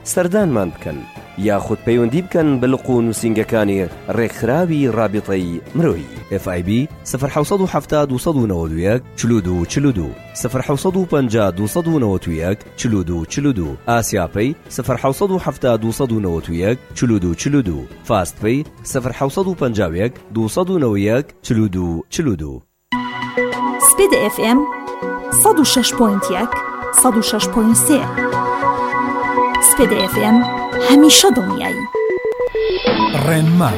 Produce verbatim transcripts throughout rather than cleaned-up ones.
سەردانمان بکەن یاخود پەیوەندی بکەن بە لقو و نووسینگەکانی ڕێکخراوی رابطەی مرۆیی اف آی بی صفر حوصد و هەفتاد و سەد و نەوەت و یەک چل و دو چل و دو صفر حوصد و پەنجا دو سەد و نەوەت و یەک چل و دو چل و دو ئاسیاپەی صفر حوصد و هەفتاد و سەد و نەوەت و یەک چل و دو چل و دو فاستپەی صفر حوصد و پەنجا و یەک دو سەد و نەوەت و یەک چل و دو چل و دو. سپید اف ام صد و شش پوینت یک صد و شش پوینت سه سپید اف ام هەمیشە دڵنیایی. ڕێنما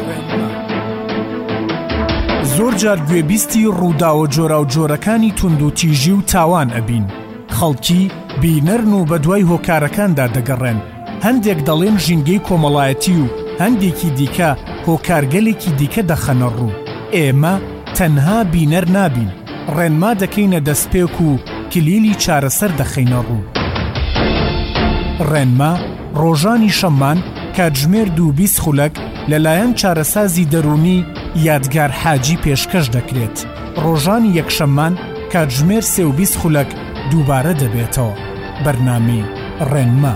زۆر جار گوێبیستی ڕوودا و جۆرا و جۆرەکانی تونند و تیژی و تاوان ئەبین. خەڵکی بینەرن و بە دوای هۆکارەکاندا دەگەڕێن. هەندێک دەڵێن ژینگەی کۆمەڵایەتی و هەندێکی دیکە هۆکارگەلێکی دیکە دەخەنە ڕوو. ئێمە تەنها بینەر نابین، ڕێنما دەکەینە دەستپێک و کلیلی چارەسەر دەخەینە ڕوو. ڕێنما ڕۆژانی شەممان کاتژمێر دوو بیست خولەک لەلایەن چارەسازی دەرونی یادگار حاجی پێشکەش دەکرێت. ڕۆژانی یەکشەممان کاتژمێر سێ و بیست خولەک دووبارە دەبێتەوە. بەرنامەی ڕێنما.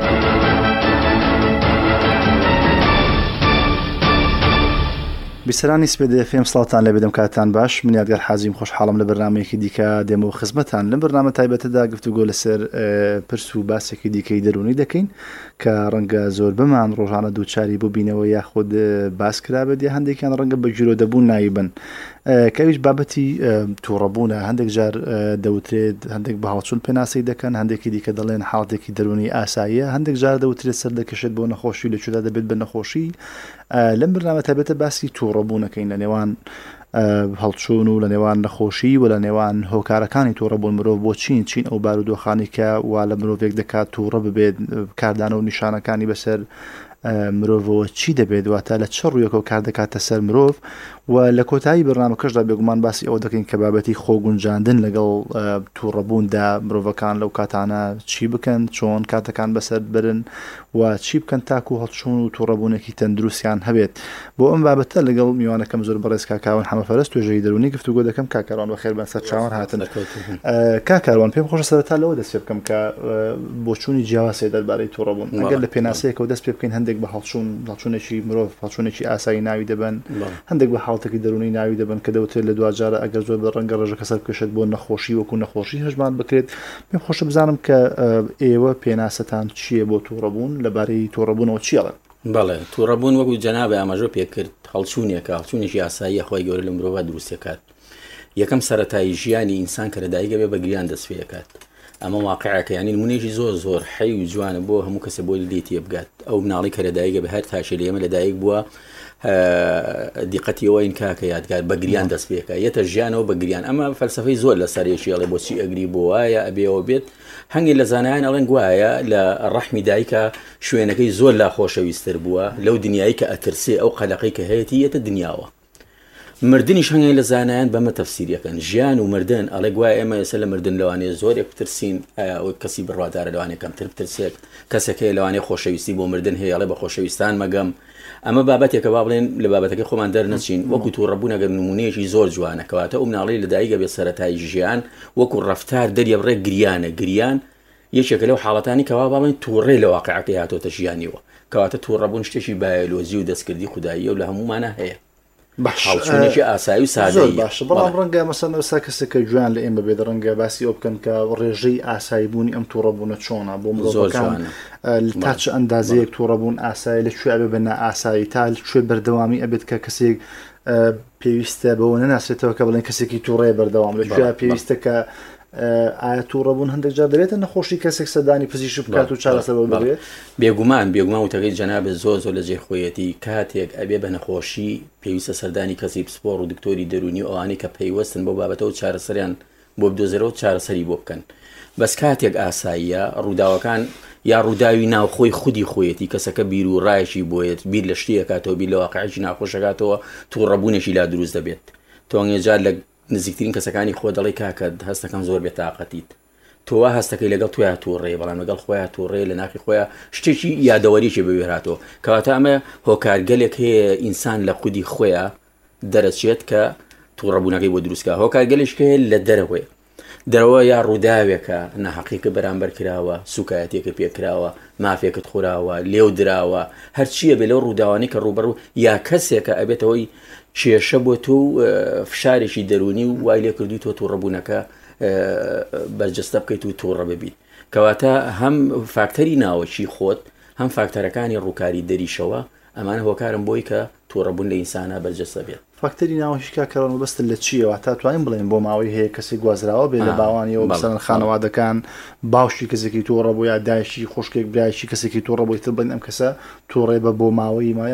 بیسەرانی سپێد اف ام سڵاتان لێ بێدەم، کاتان باش. من یادگار حاجیم خۆشحاڵم لە بەرنامەیەکی دیکە دێمە و خزمەتان. لەم بەرنامە تایبەتەدا گفتوگۆ لەسەر پرس و باسێکی دیکەی دەرونی دەکەین کە ڕەنگە زۆر بمان ڕۆژانە دووچاری بۆ بینەوە یاخود باس کرابێت یا هەندێکیان ڕەنگە بە ژیرۆ دەبوون نایبن. کەویش بابەتی تووڕەبوونە. هەندێک جار دەوترێت هەندێک بە هەڵچوون پێناسی دەکەن، هەندێکی دیکە دەڵێن حاڵاتێکی دەرونی ئاساییە، هەندێک جار دەوترێت سەر دەکەشێت بۆ نەخۆشی لەکوێدا دەبێت بە نەخۆشی. لەم بەرنامە تایبەتە باسی تووڕەبوونەکەین لە نێوان هەڵچوون و لە نێوان نەخۆشی و لە نێوان هۆکارەکانی تووڕەبوون مرۆڤ بۆ چین چین ئەو بارودۆخانی کە وا لە مرۆڤێک دەکات تووڕە ببێت، کاردانە و نیشانەکانی بەسەر مرۆڤەوە چی دەبێت، واتە لە چه ڕوویەکەوە کار دەکاتە سەر مرۆڤ. و لە کۆتایی بەرنامەکەشدا بێگومان باسی ئەوە دەکەین کە بابەتی خۆگونجاندن لەگەڵ تووڕەبووندا مرۆڤەکان لەو کاتانە چی بکەن، چۆن کاتەکان بەسەر برن و چی بکەن تاکو هەڵچوون و تووڕەبوونێکی تەندروستیان هەبێت. بۆ ئەم بابەتە لەگەڵ میوانەکەم زۆر بەڕێز کاکاوان حەمەفەرست توێژەی دەرونی گفتوگۆ دەکەم. کاکاوان بەخێر بن، سەر چاوان هاتن. کاکاوان پێم خۆشە سەرەتا لەوە دەست پێ بکەم کە بۆچوونی جیاوازێ دەربارەی تووڕەبوون. ئەگەر لە پێناسەیەکەوە دەست پێ بکەین هەندێک بە هەڵچوون هەڵچوونێکی مرۆڤ هەڵچوونێکی ئاسایی ناوی دەبن، هەندێک بە حاڵەتێکی دەرونی ناوی دەبن کە دەوترێت لە دوجارە ئەگەر زۆر بە ڕەنگە ڕێژە کەسەر بکەشێت بۆ نەخۆشی وەکو نەخۆشی هەژمان بکرێت. پێم خۆشە بزانم کە ئێوە پێناسەتان چییە بۆ تووڕەبوون، لەبارەی تووڕەبوونەوە چیڵێن؟ بەڵێ تووڕەبوون وەکو جەنابێ ئاماژە پێکرد هەڵچوونێکە، هەڵچوونێکی ئاساییە خۆی گەورە لە مرۆڤ دروست دەکات. یەکەم سەرەتایی ژیانی ئینسان کە لەدایکە بێ بە گریان دەست پێ دەکات. ئەمە واقعەکە، یعنی نمونەیەکی زۆر زۆر حەی و جوانە بۆ هەموو کەسە بۆی لێ تێ بگات. ئەو مناڵی کە لەدایکە بە هەر تاشە لێمە لەدایک بووە دیقەتی ئەوە این کاکە یادگار بە گریان دەست پێکە یەتە ژیانەوە بە گریان. ئەمە فەلسەفەی زۆر لە سەرێکی ئەڵێ بۆچی ئەگری بۆ وایە ئەبێەوە بێت. هەنگی لە زانایان ئەڵێن گوایە لە ڕەحمی دایکە شوێنەکەی زۆر لا خۆشەویستتر بووە لەو دنیایی کە ئەترسێ ئەو قەلەقەی کە هەیەی یەتە دنیاوە. مردنیش هەنگی لە زانایان بەمە تەفسیریەکەن. ژیان و مردن ئەڵێ گوایە ئێمە ئێستا لە مردن لەوانەیە زۆرێک بترسین، ئایا ئەو کەسی بڕوادارە لەوانەیە کەمتر بترسێت، کەسێکەیە لەوانەیە خۆشەویستی بۆ مردن هەیە ئەڵێ بە خۆشەویستان مەگەم. ئەمە بابەتێکە با بڵێن لە بابەتەکەی خۆمان دەرنەچین. وەکو تووڕەبوون ئەگەر نمونەیەکی زۆر جوانە کەواتە ئەو مناڵی لەدایکە بێت سەرەتایی ژیان وەکو ڕەفتار دەریە بڕێ گریانە. گریان یەکێکە لەو حاڵەتانی کەوا با بڵێن تووڕێ لە واقعەکەی هاتۆتە ژیانیەوە. کەواتە تووڕەبوون شتێکی بایۆلۆژی و دەستکردی خوداییە و لە هەمومانە هەیە. هەڵچوونێکی ئاسایی و سادەیە. باش بەڵام ڕەنگە مەسەن ئەوسا کەسێکە جوان لە ئێمە بێت ڕەنگە باسی ئەو بکەن کە ڕێژەی ئاسایی بوونی ئەم تووڕەبوونە چۆنە بۆ مرۆڤەکان، تا چ ئەندازەیەک تووڕەبوون ئاسایی لەکوێ ئەبێ بە نائاسایی، تا لەکوێ بەردەوامی ئەبێت کە کەسێک پێویستە بەوە نەناسێتەوە کە بڵێن کەسێکی تووڕێ بەردەوام لەکوێ پێویستە کە ئایا تووڕەبوون هەندێک جار دەبێتە نەخۆشی کەسێک سەردانی پزیشک بکات و چارەسەر بێت. بێگومان بێگومان وتەکەی جەنابێت زۆر زۆر لە جێخۆیەتی کاتێک ئەبێ بە نەخۆشی پێویستە سەردانی کەسی پسپۆڕ و دکتۆری دەرونی ئەوانەی کە پەیوەستن بۆ بابەتەوە چارەسەریان بۆ بدۆزێرەوە چارەسەری بۆ بکەن. بەس کاتێک ئاساییە ڕووداوەکان یا ڕووداوی ناوخۆی خودی خۆیەتی کەسەکە بیر و ڕایشی بۆیێت بیر لە شتێکاتەوە بیر لە واقعیشی ناخۆشەکاتەوە تووڕەبوونێکی لا دروست دەبێت. تۆنگێجار لە نزیکترین کەسەکانی خۆ دەڵی کاکە هەستەکەم زۆر بێتاقەتیت، تۆوا هەستەکەی لەگەڵ تویا تووڕێ، بەڵام لەگەڵ خۆیان تووڕێ لە ناخی خۆیان شتێکی یادەوەریکی ببێراتەوە. کەواتە ئەمە هۆکارگەلێک هەیە ئینسان لە خودی خۆیان دەرەچێت کە تووڕەبوونەکەی بۆ دروستکە. هۆکارگەلێک هەیە لە دەرەوەی دەرەوە یا ڕووداوێکە نەحەقیقی بەرامبەر کراوە سوکایەتێکە پێکراوە مافێکت خوراوە لێو دراوە هەرچیە بێ لەو ڕووداوانی کە ڕوبەر یا کەسێکە ئەبێتەوەی کێشە بۆ تۆ فشارێکی دەرونی و وای لێ کردوی تۆ تووڕەبوونەکە بەرجەستە بکەیت و تووڕە ببیت کەواتە هەم فاکتەری ناوەچی خۆت هەم فاکتەرەکانی ڕووکاری دەریشەوە ئەمانە هۆکارم بۆی کە تووڕەبوون لە ئینسانە بەرجەستە بێت فاکتەری ناوەشیکا کەڕۆن بەستن لە چیەوە تا توانین بڵێن بۆ ماوەی هەیە کەسی گوازراوە بێ لە باوانیەوە بەسەرن خانەوادەکان باشی کەسێکی تووڕە بوو یا دایشی خوشکێک برایشی کەسێکی تووڕە بۆی تر بن ئەم کەسە تووڕێ بە بۆ ماوەی مایە